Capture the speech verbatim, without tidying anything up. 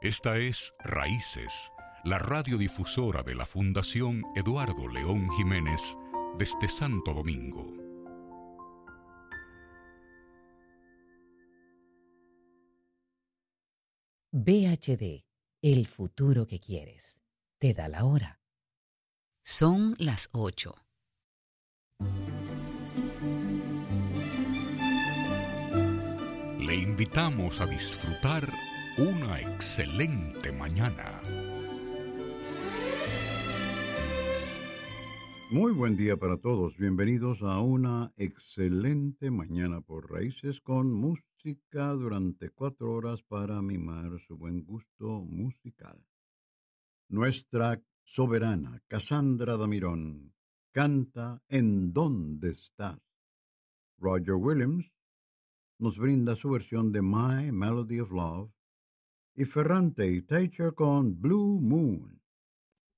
Esta es Raíces, la radiodifusora de la Fundación Eduardo León Jiménez desde Santo Domingo. V H D, el futuro que quieres. Te da la hora. Son las ocho. Le invitamos a disfrutar una excelente mañana. Muy buen día para todos. Bienvenidos a una excelente mañana por Raíces con música durante cuatro horas para mimar su buen gusto musical. Nuestra soberana Cassandra Damirón canta ¿En dónde estás? Roger Williams nos brinda su versión de My Melody of Love y Ferrante y Teicher con Blue Moon.